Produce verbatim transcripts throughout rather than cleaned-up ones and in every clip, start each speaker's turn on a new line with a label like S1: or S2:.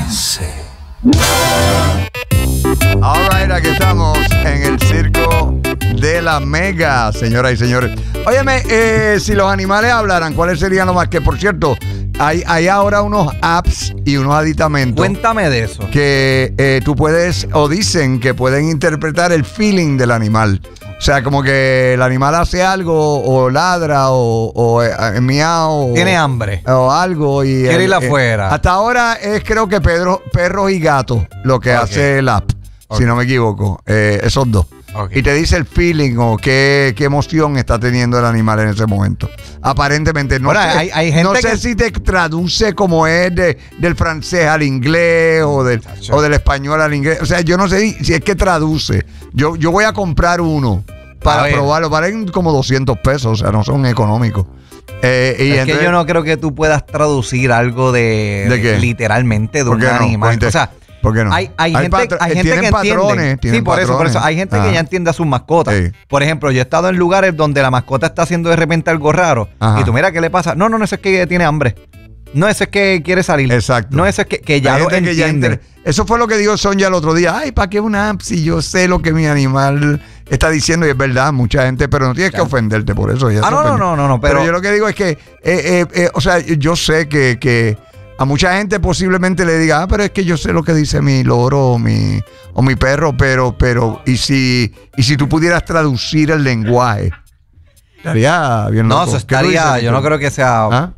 S1: Sanse.
S2: All right, aquí estamos en el circo de la Mega, señoras y señores. Óyeme, eh, si los animales hablaran, ¿cuáles serían los más? Que, por cierto, hay, hay ahora unos apps y unos aditamentos.
S3: Cuéntame de eso.
S2: Que eh, tú puedes, o dicen que pueden interpretar el feeling del animal. O sea, como que el animal hace algo, o ladra, o, o eh, miau.
S3: Tiene hambre.
S2: O algo. Y
S3: quiere ir
S2: eh,
S3: afuera.
S2: Hasta ahora es, creo que Pedro, perros y gatos lo que okay. hace el app. Okay. Si no me equivoco, eh, esos dos. Okay. Y te dice el feeling o qué, qué emoción está teniendo el animal en ese momento. Aparentemente, no,
S3: Ahora,
S2: sé,
S3: hay, hay gente
S2: no sé
S3: que...
S2: si te traduce como es de, del francés al inglés o del, o del español al inglés. O sea, yo no sé si, si es que traduce. Yo, yo voy a comprar uno para probarlo. Valen como doscientos pesos, o sea, no son económicos. Eh, y
S3: es
S2: entonces,
S3: que yo no creo que tú puedas traducir algo de,
S2: ¿de qué?
S3: literalmente de un
S2: no?
S3: animal.
S2: Te,
S3: o sea,
S2: ¿por qué no?
S3: Hay, hay, hay, gente,
S2: patro-
S3: hay gente
S2: tienen
S3: que
S2: patrones,
S3: entiende. Sí, por
S2: patrones.
S3: eso, por eso. Hay gente Ajá. que ya entiende a sus mascotas. Sí. Por ejemplo, yo he estado en lugares donde la mascota está haciendo de repente algo raro. Ajá. Y tú mira qué le pasa. No, no, no, eso es que tiene hambre. No, eso es que quiere salir.
S2: Exacto.
S3: No, eso es que, que ya
S2: hay
S3: lo entiende.
S2: Que ya enter- eso fue lo que dijo Sonia el otro día. Ay, ¿para qué una app si yo sé lo que mi animal está diciendo? Y es verdad, mucha gente, pero no tienes claro. que ofenderte por eso. Ya
S3: ah, no, no, no, no, no. Pero,
S2: pero yo lo que digo es que, eh, eh, eh, o sea, yo sé que, que a mucha gente posiblemente le diga, ah, pero es que yo sé lo que dice mi loro o mi, o mi perro, pero, pero, y si, y si tú pudieras traducir el lenguaje, estaría bien loco.
S3: No, eso estaría, yo no creo que sea... ¿Ah?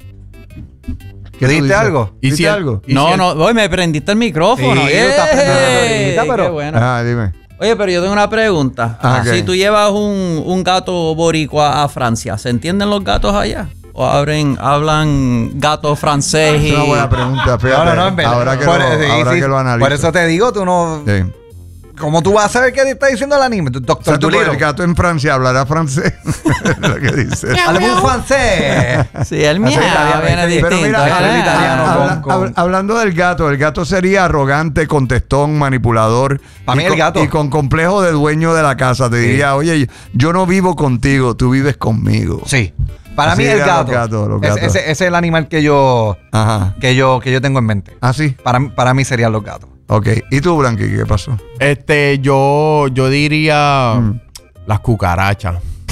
S3: ¿Qué dijiste algo?
S4: ¿Y si
S2: algo?
S4: ¿Y no, si no, hoy me prendiste el micrófono.
S3: Sí, ¡Eh!
S4: Está pero bueno.
S2: Ah, dime.
S4: Oye, pero yo tengo una pregunta. Ah, okay. Si tú llevas un, un gato boricua a Francia, ¿se entienden los gatos allá? ¿O abren, hablan gato francés? Y...
S2: Es una buena pregunta, fíjate.
S3: No, no, no, en verdad.
S2: Ahora que,
S3: por,
S2: lo,
S3: sí,
S2: ahora
S3: sí,
S2: que lo analizo.
S3: Por eso te digo, tú no... Sí. ¿Cómo tú vas a saber qué te está diciendo el anime? Doctor
S2: o sea, el gato en Francia hablará francés. Lo que dice.
S3: ¿Algún francés?
S4: Sí, el mío viene distinto.
S2: Pero mira, el italiano habla, con, con... hablando del gato, el gato sería arrogante, contestón, manipulador.
S3: Para mí el
S2: con,
S3: gato.
S2: Y con complejo de dueño de la casa. Te sí. diría, oye, yo no vivo contigo, tú vives conmigo.
S3: Sí. Para Así mí el gato. Los gatos, los gatos. Ese, ese es el animal que yo,
S2: Ajá.
S3: que yo que yo tengo en mente.
S2: ¿Ah, sí?
S3: Para, para mí serían los gatos.
S2: Ok. ¿Y tú, Blanqui, qué pasó?
S4: Este, yo, yo diría mm. las cucarachas.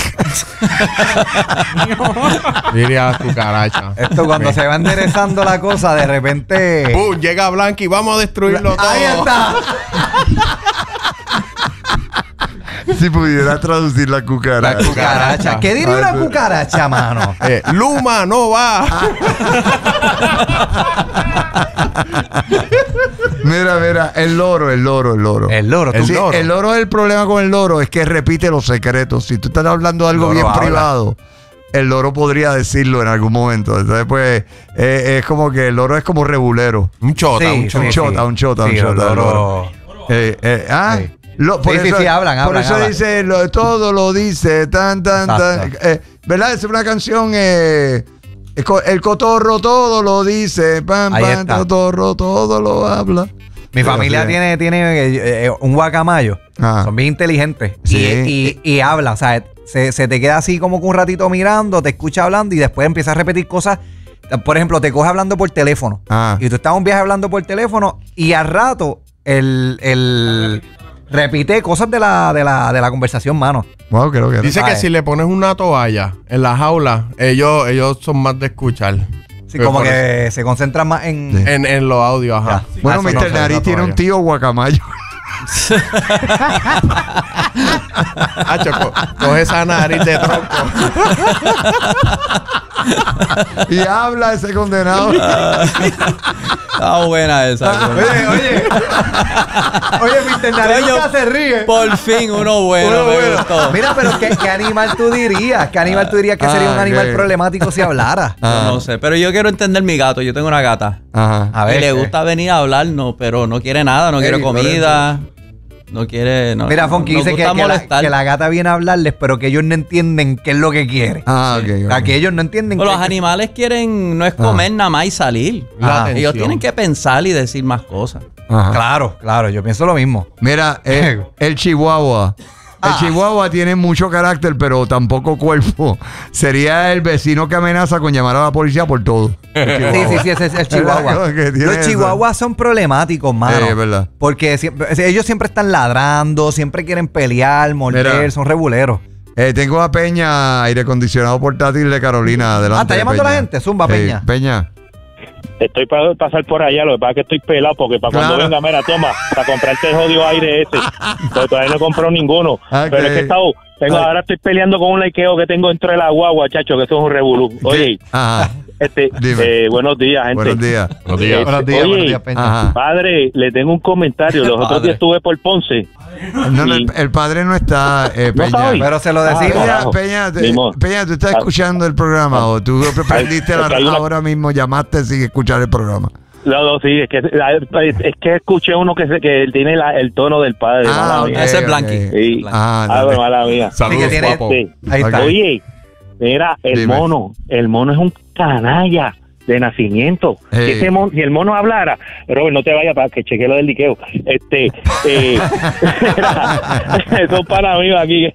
S4: diría las cucarachas.
S3: Esto cuando se va enderezando la cosa, de repente...
S4: Uh, llega Blanqui y vamos a destruirlo todo.
S3: ¡Ahí está!
S2: Si pudiera traducir la cucaracha.
S3: La cucaracha. ¿Qué diría una cucaracha, mano?
S4: Eh, Luma, no va.
S2: Mira, mira, el loro, el loro, el loro.
S3: El loro,
S2: el
S3: sí,
S2: loro. El loro, el problema con el loro es que repite los secretos. Si tú estás hablando de algo bien habla. privado, el loro podría decirlo en algún momento. Entonces, pues, eh, es como que el loro es como rebulero.
S4: Un chota,
S2: sí,
S4: un chota.
S2: Un chota, un chota,
S3: sí,
S2: un chota.
S3: El loro.
S2: Eh, eh, ah,
S3: sí.
S2: Lo, por
S3: sí,
S2: eso,
S3: sí, sí, hablan, hablan.
S2: Por eso
S3: hablan.
S2: dice, lo, todo lo dice, tan, tan, tan. Eh, ¿Verdad? Es una canción, eh, el cotorro todo lo dice, pam, pam, el cotorro todo lo habla.
S3: Mi Pero familia sí. tiene, tiene eh, un guacamayo. Ah. Son bien inteligentes. Sí. Y, y, y habla, o sea, se, se te queda así como que un ratito mirando, te escucha hablando y después empieza a repetir cosas. Por ejemplo, te coge hablando por teléfono. Ah. Y tú estás en un viaje hablando por teléfono y al rato el... el repite cosas de la, de la, de la conversación, mano.
S2: Wow, creo que
S4: Dice que si le pones una toalla en la jaula, ellos, ellos son más de escuchar.
S3: Sí, como que eso. se concentran más en...
S4: Sí. En, en los audios, ajá.
S2: Sí. Bueno, mister No Nariz tiene un tío guacamayo.
S4: Hacho, co coge esa nariz de tronco.
S2: Y habla ese condenado.
S4: Está buena esa.
S3: Oye, oye. Oye, mister Nariz nunca se ríe.
S4: Por fin uno bueno. Uno me bueno. Gustó.
S3: Mira, pero ¿qué, ¿qué animal tú dirías? ¿Qué animal tú dirías que ah, sería un animal okay. problemático si hablara?
S4: Ah. No, no sé, pero yo quiero entender mi gato. Yo tengo una gata.
S2: Ajá.
S4: A ver, y le gusta venir a hablarnos, pero no quiere nada, no Ey, quiere comida. No quiere... No,
S3: Mira, Fonky dice que, que, la, que la gata viene a hablarles, pero que ellos no entienden qué es lo que quiere.
S2: Ah, ok. okay.
S3: O sea, que ellos no entienden...
S4: Pero
S3: que,
S4: los animales quieren... No es comer ah. nada más y salir. Ah. Ellos tienen que pensar y decir más cosas.
S3: Ajá. Claro, claro. Yo pienso lo mismo.
S2: Mira, eh, el chihuahua El chihuahua tiene mucho carácter, pero tampoco cuerpo. Sería el vecino que amenaza con llamar a la policía por todo.
S3: Sí, sí, sí, ese es el chihuahua. Los chihuahuas son problemáticos, mano. Sí, es verdad. Porque siempre, ellos siempre están ladrando, siempre quieren pelear, morder, Mira, son reguleros.
S2: Eh, tengo a Peña, aire acondicionado portátil de Carolina. Adelante,
S3: ah, ¿está llamando a la gente? Zumba, Peña.
S2: Eh, Peña.
S1: Estoy para pasar por allá, lo que pasa es que estoy pelado porque para claro. cuando venga, mira, toma, para comprarte el jodido aire ese, porque todavía no he comprado ninguno. Okay. Pero es que he estado, tengo, ahora estoy peleando con un laikeo que tengo dentro de la guagua, chacho, que eso es un revolú. Oye, Ajá. este, eh, buenos días, gente.
S2: Buenos días.
S1: Buenos días. Este, buenos días, oye, buenos días, Peña. Padre, le tengo un comentario. Los otros días estuve por Ponce.
S2: No, no, el, el padre no está, eh, Peña.
S3: No pero se lo decimos.
S2: Ah, Peña, te, Peña, ¿tú estás escuchando el programa o tú prendiste la radio una... ahora mismo, llamaste sin escuchar el programa?
S1: No, no, sí, es que, es que escuché uno que, se, que tiene la, el tono del padre.
S4: Ah, okay, ese es Blanqui.
S1: Sí. Ah, ah bueno, mala mía.
S3: Saludos, sí, guapo.
S1: Sí. Ahí está. Oye, mira, el Dime. mono, el mono es un canalla de nacimiento. Hey. Si, ese mon, si el mono hablara, Robert, no te vayas para que cheque lo del liqueo. Este, eh, era, eso es para mí aquí.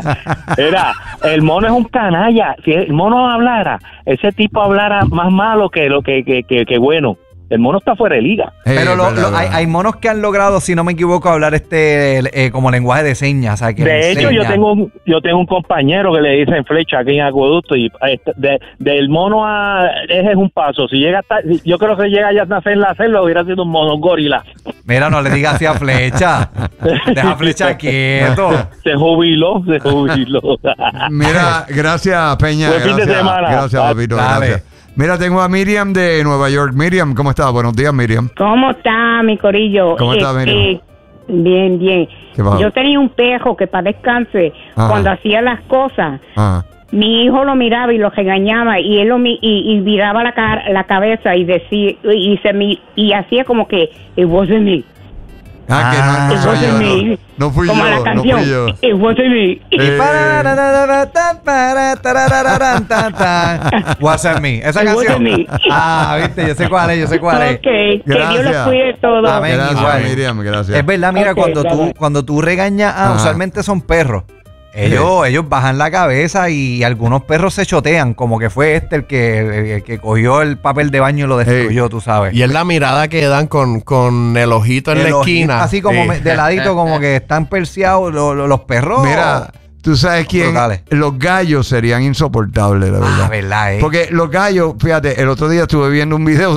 S1: Era, el mono es un canalla. Si el mono hablara, ese tipo hablara más malo que lo que, que, que, que bueno. El mono está fuera de liga.
S3: Hey, pero lo, lo, hay, hay monos que han logrado, si no me equivoco, hablar este eh, como lenguaje de señas. O sea, que
S1: de hecho, yo tengo un, yo tengo un compañero que le dicen flecha aquí en Acueducto y de, del mono a ese es un paso. Si llega hasta, yo creo que llega ya a nacer en la selva, hubiera sido un mono gorila.
S3: Mira, no le digas así a Flecha. Deja Flecha quieto.
S1: Se jubiló, se jubiló.
S2: Mira, gracias, Peña.
S1: Buen
S2: gracias,
S1: fin de semana.
S2: Gracias, papito. Dale. Gracias. Mira, tengo a Miriam de Nueva York. Miriam, ¿cómo estás? Buenos días, Miriam.
S5: ¿Cómo está, mi corillo?
S2: ¿Cómo está, Miriam?
S5: Eh, bien, bien. Yo tenía un perro que para descanse, Ajá. cuando hacía las cosas, Ajá. mi hijo lo miraba y lo regañaba y él lo y, y viraba la, car la cabeza y decía y se mi y hacía como que it wasn't me.
S2: Ah, que no, no, soy yo, no, no fui
S5: como
S2: yo,
S5: la canción,
S2: no fui yo.
S5: It wasn't me.
S3: Wasn't me. Esa canción. Me. Ah, viste, yo sé cuál es, yo sé cuál es.
S5: Ok, que Dios los cuide todos.
S2: Amén, gracias, igual. Miriam, gracias.
S3: Es verdad, mira, okay, cuando tú cuando tú regañas, ah, usualmente son perros. Ellos, sí. ellos bajan la cabeza y algunos perros se chotean, como que fue este el que, el que cogió el papel de baño y lo destruyó, sí. tú sabes.
S6: Y es la mirada que dan con, con el ojito en el la ojito, esquina.
S3: Así como sí. de ladito, como que están perseados los, los, los perros.
S2: Mira, tú sabes quién, brutales. Los gallos serían insoportables, la verdad.
S3: Ah, verdad, eh.
S2: Porque los gallos, fíjate, el otro día estuve viendo un video